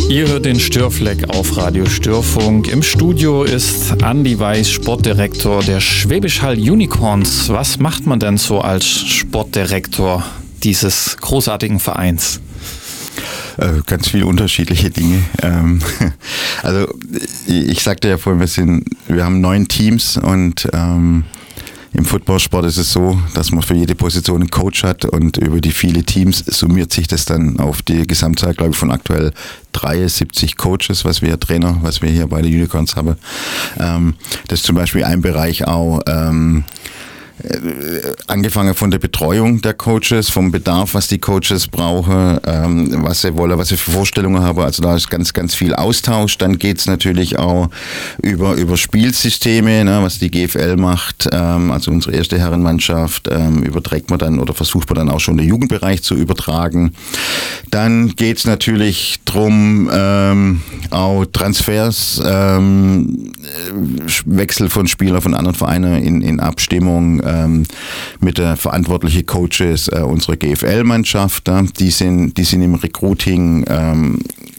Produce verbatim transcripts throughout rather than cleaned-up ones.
Ihr hört den Störfleck auf Radio Störfunk. Im Studio ist Andi Weiß, Sportdirektor der Schwäbisch Hall Unicorns. Was macht man denn so als Sportdirektor dieses großartigen Vereins? Äh, ganz viele unterschiedliche Dinge. Ähm, also ich sagte ja vorhin, wir sind, wir haben neun Teams und ähm, im Footballsport ist es so, dass man für jede Position einen Coach hat und über die viele Teams summiert sich das dann auf die Gesamtzahl, glaube ich, von aktuell dreiundsiebzig Coaches, was wir Trainer, was wir hier bei den Unicorns haben. Ähm, das ist zum Beispiel ein Bereich auch, ähm, angefangen von der Betreuung der Coaches, vom Bedarf, was die Coaches brauchen, ähm, was sie wollen, was sie für Vorstellungen haben. Also da ist ganz, ganz viel Austausch. Dann geht's natürlich auch über, über Spielsysteme, ne, was die G F L macht. Ähm, also unsere erste Herrenmannschaft ähm, überträgt man dann oder versucht man dann auch schon den Jugendbereich zu übertragen. Dann geht's natürlich drum, ähm, auch Transfers, ähm, Wechsel von Spielern von anderen Vereinen in, in Abstimmung mit der verantwortlichen Coaches äh, unserer G F L-Mannschaft. Äh, die sind, die sind im Recruiting ähm,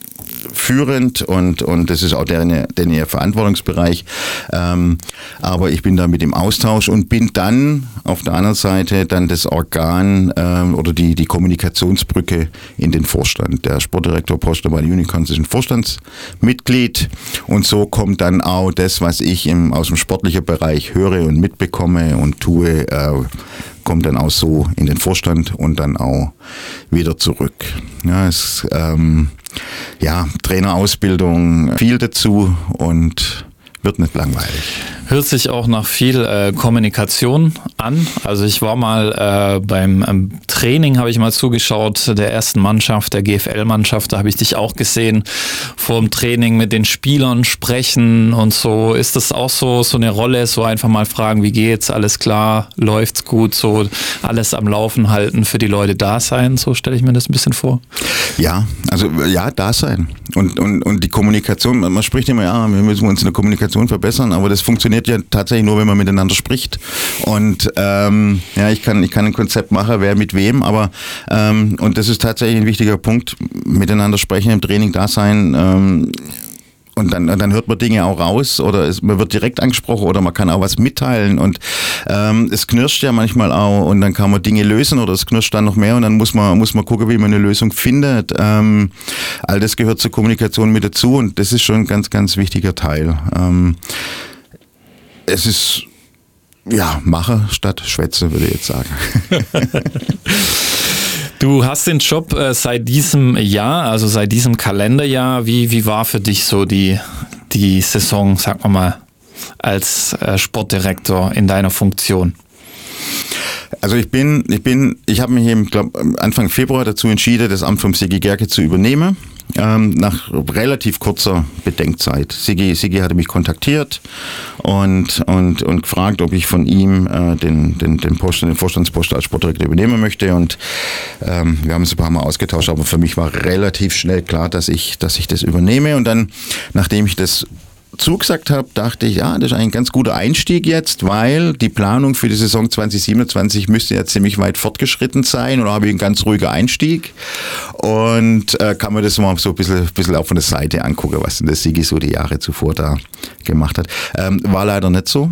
führend und, und das ist auch deren, deren ihr Verantwortungsbereich. Ähm, aber ich bin da mit im Austausch und bin dann auf der anderen Seite dann das Organ ähm, oder die, die Kommunikationsbrücke in den Vorstand. Der Sportdirektor-Posten bei den Unicorns ist ein Vorstandsmitglied und so kommt dann auch das, was ich im, aus dem sportlichen Bereich höre und mitbekomme und tue, äh, kommt dann auch so in den Vorstand und dann auch wieder zurück. Ja, es, ähm, ja, Trainerausbildung, viel dazu und wird nicht langweilig. Hört sich auch nach viel äh, Kommunikation an. Also ich war mal äh, beim ähm, Training, habe ich mal zugeschaut, der ersten Mannschaft, der G F L-Mannschaft, da habe ich dich auch gesehen, vor dem Training mit den Spielern sprechen und so. Ist das auch so, so eine Rolle, so einfach mal fragen, wie geht's, alles klar, läuft's gut, so alles am Laufen halten, für die Leute da sein, so stelle ich mir das ein bisschen vor. Ja, also ja, da sein. Und, und, und die Kommunikation, man spricht immer, ja, wir müssen uns in der Kommunikation verbessern, aber das funktioniert ja tatsächlich nur, wenn man miteinander spricht. Und ähm, ja, ich kann, ich kann ein Konzept machen, wer mit wem, aber ähm, und das ist tatsächlich ein wichtiger Punkt, miteinander sprechen, im Training da sein. Ähm, Und dann, dann hört man Dinge auch raus oder es, man wird direkt angesprochen oder man kann auch was mitteilen und ähm, es knirscht ja manchmal auch und dann kann man Dinge lösen oder es knirscht dann noch mehr und dann muss man, muss man gucken, wie man eine Lösung findet. Ähm, all das gehört zur Kommunikation mit dazu und das ist schon ein ganz, ganz wichtiger Teil. Ähm, es ist, ja, Mache statt Schwätze, würde ich jetzt sagen. Du hast den Job äh, seit diesem Jahr, also seit diesem Kalenderjahr. Wie, wie war für dich so die, die Saison, sagen wir mal, als äh, Sportdirektor in deiner Funktion? Also ich bin, ich bin, ich habe mich eben, glaub, Anfang Februar dazu entschieden, das Amt vom Sigi Gerke zu übernehmen. Ähm, nach relativ kurzer Bedenkzeit. Sigi, Sigi hatte mich kontaktiert und, und, und gefragt, ob ich von ihm äh, den, den, den, Posten, den Vorstandsposten als Sportdirektor übernehmen möchte und ähm, wir haben uns ein paar Mal ausgetauscht, aber für mich war relativ schnell klar, dass ich, dass ich das übernehme und dann, nachdem ich das zugesagt habe, dachte ich, ja, das ist ein ganz guter Einstieg jetzt, weil die Planung für die Saison zwanzig siebenundzwanzig müsste ja ziemlich weit fortgeschritten sein oder habe ich einen ganz ruhigen Einstieg und äh, kann mir das mal so ein bisschen, bisschen auch von der Seite angucken, was denn der Sigi so die Jahre zuvor da gemacht hat. Ähm, war leider nicht so.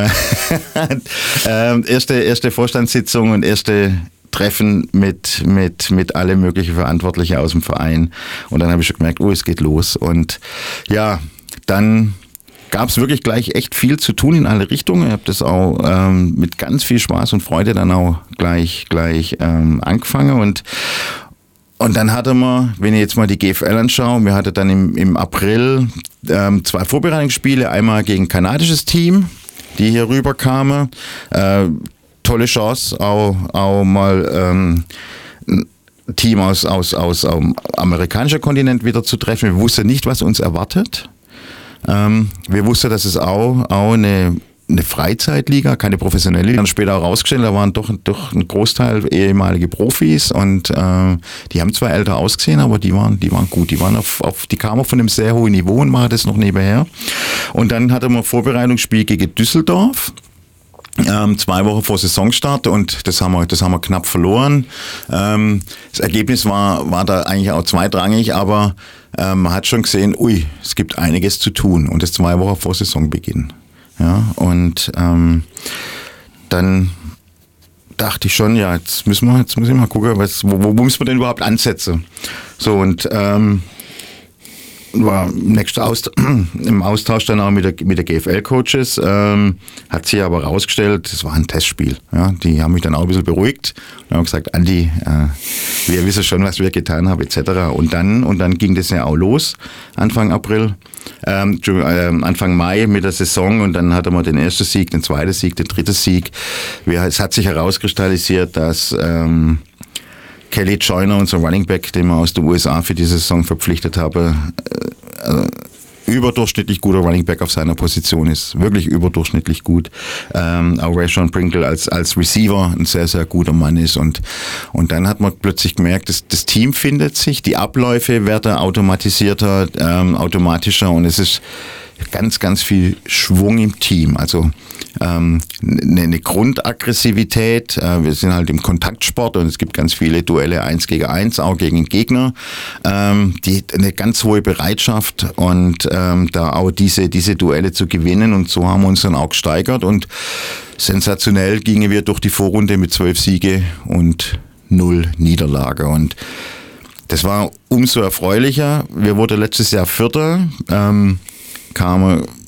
ähm, erste, erste Vorstandssitzung und erste Treffen mit, mit, mit alle möglichen Verantwortlichen aus dem Verein und dann habe ich schon gemerkt, oh, es geht los und ja, dann gab es wirklich gleich echt viel zu tun in alle Richtungen. Ich habe das auch ähm, mit ganz viel Spaß und Freude dann auch gleich, gleich ähm, angefangen. Und, und dann hatte man, wenn ich jetzt mal die G F L anschaue, wir hatten dann im, im April ähm, zwei Vorbereitungsspiele. Einmal gegen ein kanadisches Team, die hier rüber kamen. Äh, tolle Chance, auch, auch mal Ähm, Team aus, aus, aus, aus dem amerikanischen Kontinent wieder zu treffen. Wir wussten nicht, was uns erwartet. Ähm, wir wussten, dass es auch, auch eine, eine Freizeitliga, keine professionelle Liga. Dann später auch rausgestellt, da waren doch, doch ein Großteil ehemalige Profis und äh, die haben zwar älter ausgesehen, aber die waren, die waren gut. Die waren auf, auf, die kamen von einem sehr hohen Niveau und machen das noch nebenher. Und dann hatten wir ein Vorbereitungsspiel gegen Düsseldorf. Ähm, zwei Wochen vor Saisonstart und das haben wir, das haben wir knapp verloren. Ähm, das Ergebnis war, war da eigentlich auch zweitrangig, aber ähm, man hat schon gesehen, ui, es gibt einiges zu tun und das zwei Wochen vor Saisonbeginn. Ja, und ähm, dann dachte ich schon, ja, jetzt müssen wir, jetzt muss ich mal gucken, was, wo, wo müssen wir denn überhaupt ansetzen? So und ähm, war nächster Aust- im Austausch dann auch mit der, mit der G F L-Coaches, ähm, hat sich aber rausgestellt, das war ein Testspiel. Ja, die haben mich dann auch ein bisschen beruhigt und haben gesagt, Andi, äh, wir wissen schon, was wir getan haben, et cetera. Und dann, und dann ging das ja auch los, Anfang April, ähm, Anfang Mai mit der Saison und dann hatten wir den ersten Sieg, den zweiten Sieg, den dritten Sieg. Wir, es hat sich herauskristallisiert, dass ähm, Kelly Joyner, unser Running Back, den wir aus den U S A für diese Saison verpflichtet haben, äh, überdurchschnittlich guter Running Back auf seiner Position ist. Wirklich überdurchschnittlich gut. Ähm, auch Rashawn Pringle als, als Receiver ein sehr, sehr guter Mann ist. Und, und dann hat man plötzlich gemerkt, das, das Team findet sich, die Abläufe werden automatisierter, ähm, automatischer und es ist ganz, ganz viel Schwung im Team. Also ähm, eine, eine Grundaggressivität. Äh, wir sind halt im Kontaktsport und es gibt ganz viele Duelle eins gegen eins, auch gegen Gegner. Ähm, die, eine ganz hohe Bereitschaft und ähm, da auch diese, diese Duelle zu gewinnen und so haben wir uns dann auch gesteigert und sensationell gingen wir durch die Vorrunde mit zwölf Siege und null Niederlage und das war umso erfreulicher. Wir wurden letztes Jahr Vierter, ähm, kamen